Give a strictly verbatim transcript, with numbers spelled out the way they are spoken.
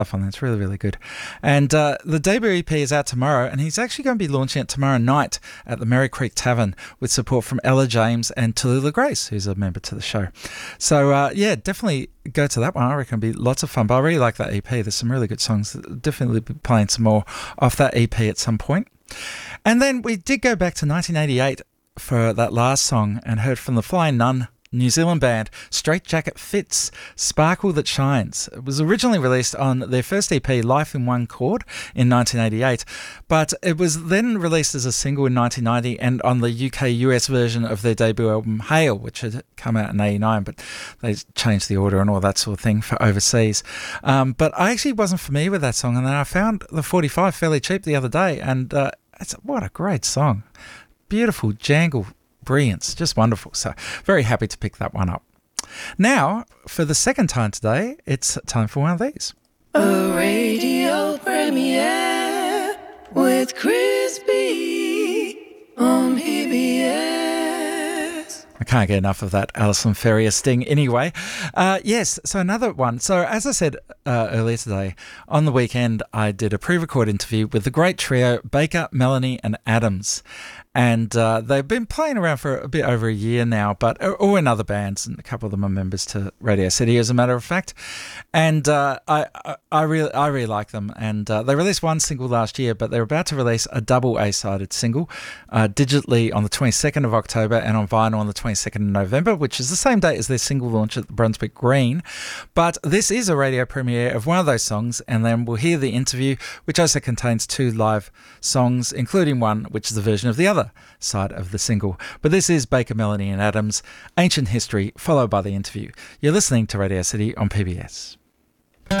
stuff on there. It's really, really good. And uh, the debut E P is out tomorrow, and he's actually going to be launching it tomorrow night at the Merry Creek Tavern with support from Ella James and Tallulah Grace, who's a member to the show. So, uh, yeah, definitely go to that one. I reckon it'll be lots of fun. But I really like that E P. There's some really good songs. Definitely be playing some more off that E P at some point. And then we did go back to nineteen eighty-eight for that last song and heard from the Flying Nun New Zealand band Straight Jacket Fits, Sparkle That Shines. It was originally released on their first E P, Life in One Chord, in nineteen eighty-eight, but it was then released as a single in nineteen ninety and on the U K U S version of their debut album Hail, which had come out in eighty-nine, but they changed the order and all that sort of thing for overseas. Um, but I actually wasn't familiar with that song, and then I found the forty-five fairly cheap the other day, and uh, it's, what a great song. Beautiful jangle. Brilliance, just wonderful. So very happy to pick that one up. Now, for the second time today, it's time for one of these. A radio premiere with Chris B on P B S. I can't get enough of that Alison Ferrier sting anyway. Uh, yes, so another one. So as I said uh, earlier today, on the weekend I did a pre-record interview with the great trio Baker, Melanie and Adams. And uh, they've been playing around for a bit over a year now, but or in other bands, and a couple of them are members to Radio City, as a matter of fact. And uh, I, I, I really, I really like them. And uh, they released one single last year, but they're about to release a double A-sided single uh, digitally on the twenty-second of October and on vinyl on the twenty-second of November, which is the same date as their single launch at the Brunswick Green. But this is a radio premiere of one of those songs, and then we'll hear the interview, which also contains two live songs, including one which is the version of the other side of the single. But this is Baker, Melanie and Adams, Ancient History, followed by the interview. You're listening to Radio City on P B S.